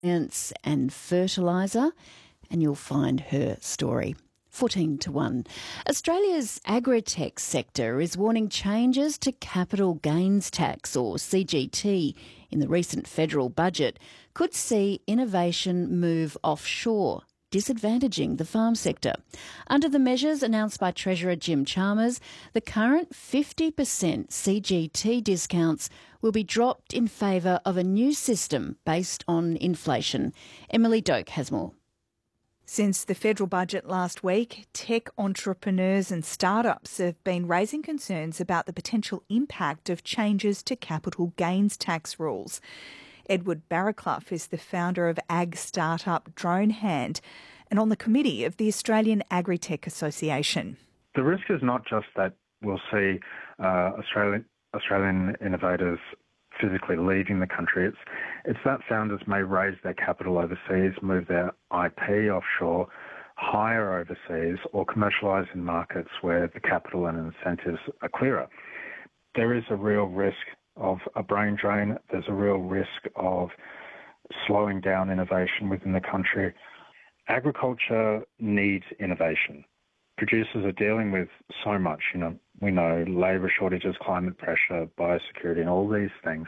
and fertiliser, and you'll find her story. 14-1. Australia's agritech sector is warning changes to capital gains tax, or CGT, in the recent federal budget could see innovation move offshore, disadvantaging the farm sector. Under the measures announced by Treasurer Jim Chalmers, the current 50% CGT discounts will be dropped in favour of a new system based on inflation. Emily Doak has more. Since the federal budget last week, tech entrepreneurs and startups have been raising concerns about the potential impact of changes to capital gains tax rules. Edward Barraclough is the founder of ag startup DroneHand and on the committee of the Australian Agritech Association. The risk is not just that we'll see Australian innovators physically leaving the country. It's that founders may raise their capital overseas, move their IP offshore, hire overseas, or commercialise in markets where the capital and incentives are clearer. There is a real risk of a brain drain. There's a real risk of slowing down innovation within the country. Agriculture needs innovation. Producers are dealing with so much, we know labour shortages, climate pressure, biosecurity and all these things.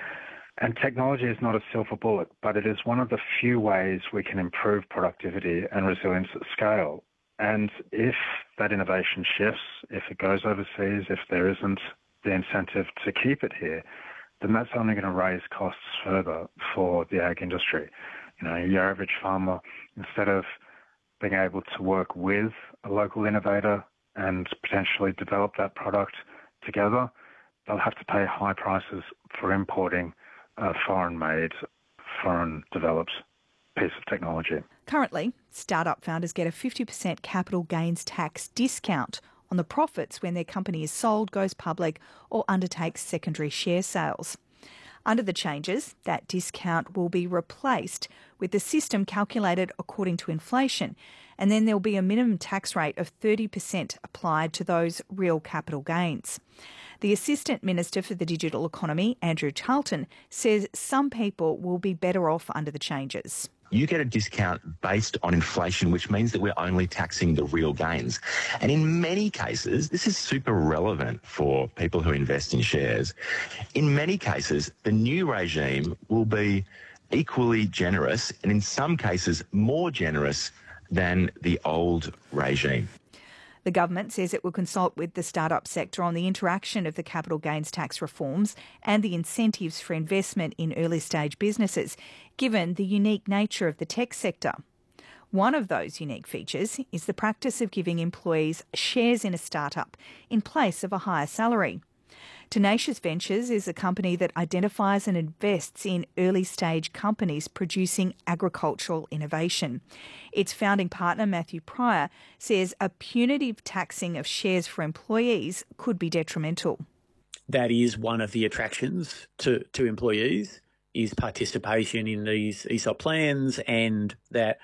And technology is not a silver bullet, but it is one of the few ways we can improve productivity and resilience at scale. And if that innovation shifts, if it goes overseas, if there isn't the incentive to keep it here, then that's only going to raise costs further for the ag industry. Your average farmer, instead of being able to work with a local innovator and potentially develop that product together, they'll have to pay high prices for importing a foreign-made, foreign-developed piece of technology. Currently, startup founders get a 50% capital gains tax discount on the profits when their company is sold, goes public or undertakes secondary share sales. Under the changes, that discount will be replaced with the system calculated according to inflation, and then there'll be a minimum tax rate of 30% applied to those real capital gains. The Assistant Minister for the Digital Economy, Andrew Charlton, says some people will be better off under the changes. You get a discount based on inflation, which means that we're only taxing the real gains. And in many cases, this is super relevant for people who invest in shares. In many cases, the new regime will be equally generous and in some cases more generous than the old regime. The government says it will consult with the startup sector on the interaction of the capital gains tax reforms and the incentives for investment in early-stage businesses, given the unique nature of the tech sector. One of those unique features is the practice of giving employees shares in a startup in place of a higher salary. Tenacious Ventures is a company that identifies and invests in early-stage companies producing agricultural innovation. Its founding partner, Matthew Pryor, says a punitive taxing of shares for employees could be detrimental. That is one of the attractions to employees, is participation in these ESOP plans, and that,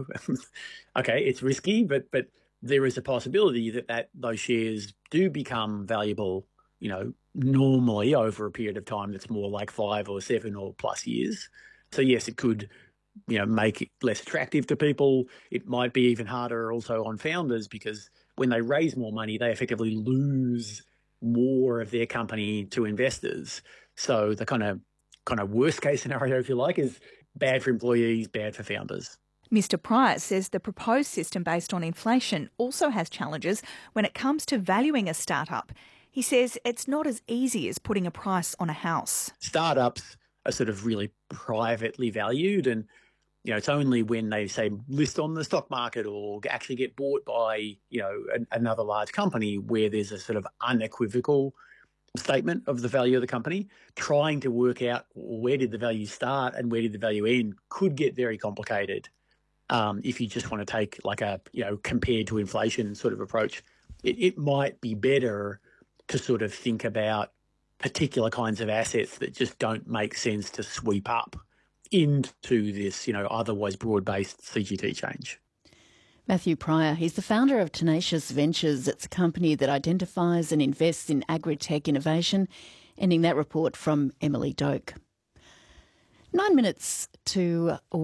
okay, it's risky, but there is a possibility that those shares do become valuable, normally over a period of time that's more like 5 or 7 or plus years. So yes, it could, make it less attractive to people. It might be even harder also on founders, because when they raise more money, they effectively lose more of their company to investors. So the kind of worst case scenario, if you like, is bad for employees, bad for founders. Mr Pryor says the proposed system based on inflation also has challenges when it comes to valuing a startup. He says it's not as easy as putting a price on a house. Startups are sort of really privately valued, and it's only when they, say, list on the stock market or actually get bought by another large company where there's a sort of unequivocal statement of the value of the company. Trying to work out where did the value start and where did the value end could get very complicated. If you just want to take like a compared to inflation sort of approach, it might be better to sort of think about particular kinds of assets that just don't make sense to sweep up into this, otherwise broad-based CGT change. Matthew Pryor, he's the founder of Tenacious Ventures. It's a company that identifies and invests in agri-tech innovation. Ending that report from Emily Doak. 9 minutes to